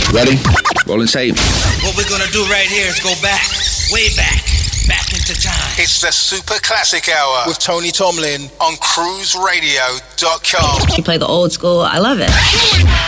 Ready? Roll and tape. What we're gonna do right here is go back, way back into time. It's the Super Classic Hour with Tony Tomlin on cruiseradio.com. You play the old school. I love it.